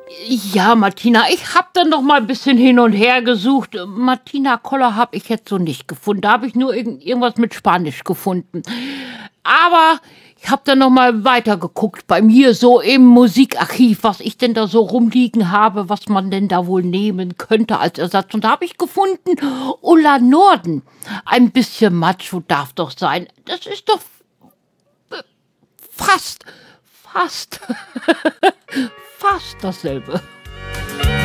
Ja, Martina, ich habe dann noch mal ein bisschen hin und her gesucht. Martina Koller habe ich jetzt so nicht gefunden. Da habe ich nur irgendwas mit Spanisch gefunden. Aber ich habe dann noch mal weiter geguckt bei mir so im Musikarchiv, was ich denn da so rumliegen habe, was man denn da wohl nehmen könnte als Ersatz. Und da habe ich gefunden, Ulla Norden. Ein bisschen Macho darf doch sein. Das ist doch fast, fast, fast dasselbe.